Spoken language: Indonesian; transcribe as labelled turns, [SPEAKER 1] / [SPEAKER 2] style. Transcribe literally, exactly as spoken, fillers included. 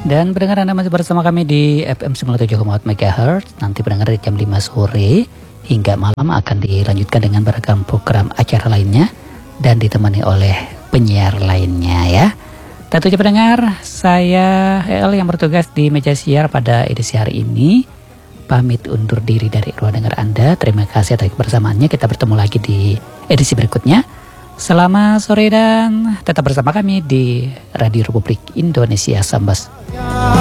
[SPEAKER 1] Dan pendengar, Anda masih bersama kami di F M sembilan puluh tujuh koma empat megahertz. Nanti pendengar dari jam lima sore hingga malam akan dilanjutkan dengan beragam program acara lainnya dan ditemani oleh penyiar lainnya ya. Tentunya pendengar, saya El yang bertugas di meja siar pada edisi hari ini pamit undur diri dari ruang dengar Anda. Terima kasih atas kebersamaannya. Kita bertemu lagi di edisi berikutnya. Selamat sore dan tetap bersama kami di Radio Republik Indonesia Sambas.